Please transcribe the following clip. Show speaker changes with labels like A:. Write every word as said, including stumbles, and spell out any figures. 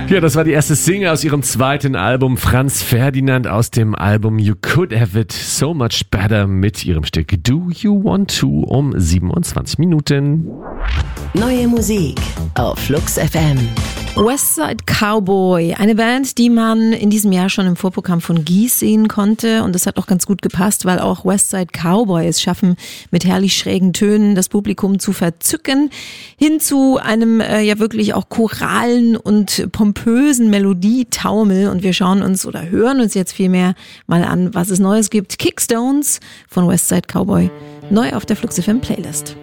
A: Ja, das war die erste Single aus ihrem zweiten Album, Franz Ferdinand, aus dem Album You Could Have It So Much Better mit ihrem Stück Do You Want To um siebenundzwanzig Minuten.
B: Neue Musik auf Flux F M.
C: Westside Cowboy, eine Band, die man in diesem Jahr schon im Vorprogramm von Gies sehen konnte, und das hat auch ganz gut gepasst, weil auch Westside Cowboy es schaffen, mit herrlich schrägen Tönen das Publikum zu verzücken, hin zu einem äh, ja wirklich auch choralen und pompösen Melodietaumel, und wir schauen uns oder hören uns jetzt vielmehr mal an, was es Neues gibt. Kickstones von Westside Cowboy, neu auf der Flux F M Playlist.